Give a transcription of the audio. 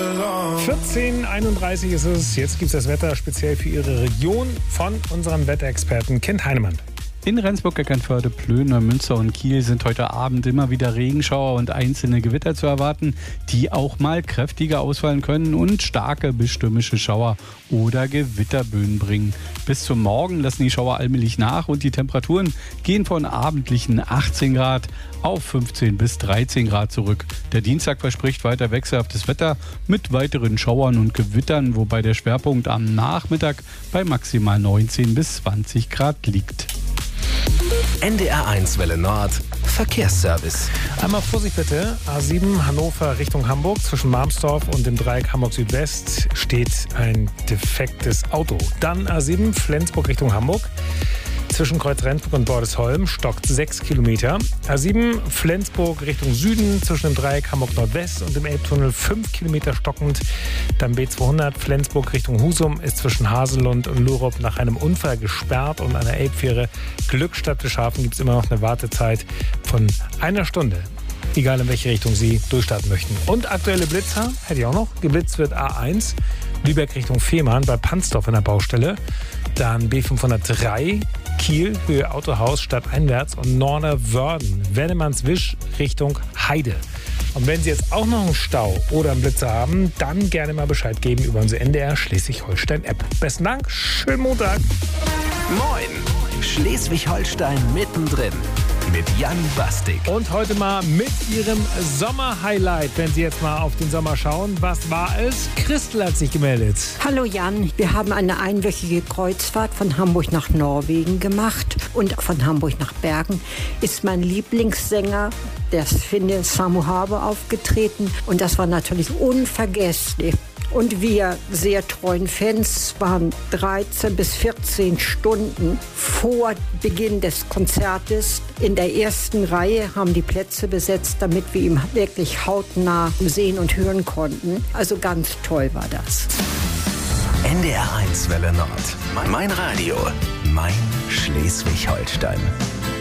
14:31 ist es. Jetzt gibt es das Wetter speziell für Ihre Region von unserem Wetterexperten Kent Heinemann. In Rendsburg, Eckernförde, Plön, Neumünster und Kiel sind heute Abend immer wieder Regenschauer und einzelne Gewitter zu erwarten, die auch mal kräftiger ausfallen können und starke bis stürmische Schauer oder Gewitterböen bringen. Bis zum Morgen lassen die Schauer allmählich nach und die Temperaturen gehen von abendlichen 18 Grad auf 15 bis 13 Grad zurück. Der Dienstag verspricht weiter wechselhaftes Wetter mit weiteren Schauern und Gewittern, wobei der Schwerpunkt am Nachmittag bei maximal 19 bis 20 Grad liegt. NDR1 Welle Nord, Verkehrsservice. Einmal Vorsicht bitte, A7 Hannover Richtung Hamburg. Zwischen Marmsdorf und dem Dreieck Hamburg Südwest steht ein defektes Auto. Dann A7 Flensburg Richtung Hamburg. Zwischen Kreuz Rendsburg und Bordesholm stockt 6 Kilometer. A7 Flensburg Richtung Süden zwischen dem Dreieck Hamburg Nordwest und dem Elbtunnel 5 Kilometer stockend. Dann B200 Flensburg Richtung Husum ist zwischen Haselund und Lurup nach einem Unfall gesperrt und einer Elbfähre Glückstadt Bischhafen gibt es immer noch eine Wartezeit von einer Stunde. Egal in welche Richtung Sie durchstarten möchten. Und aktuelle Blitzer hätte ich auch noch. Geblitzt wird A1 Lübeck Richtung Fehmarn bei Pansdorf in der Baustelle. Dann B503 Kiel, Höhe Autohaus, stadteinwärts und Norderwörden, Wennemannswisch Richtung Heide. Und wenn Sie jetzt auch noch einen Stau oder einen Blitzer haben, dann gerne mal Bescheid geben über unsere NDR Schleswig-Holstein-App. Besten Dank, schönen Montag. Moin, Schleswig-Holstein mittendrin mit Jan Bastik. Und heute mal mit Ihrem Sommerhighlight, wenn Sie jetzt mal auf den Sommer schauen. Was war es? Christel hat sich gemeldet. Hallo Jan, wir haben eine einwöchige Kreuzfahrt von Hamburg nach Norwegen gemacht und von Hamburg nach Bergen ist mein Lieblingssänger, der Finne Samu Haber, aufgetreten und das war natürlich unvergesslich. Und wir sehr treuen Fans waren 13 bis 14 Stunden vor Beginn des Konzertes in der ersten Reihe, haben die Plätze besetzt, damit wir ihn wirklich hautnah sehen und hören konnten. Also ganz toll war das. NDR1 Welle Nord. Mein Radio. Mein Schleswig-Holstein.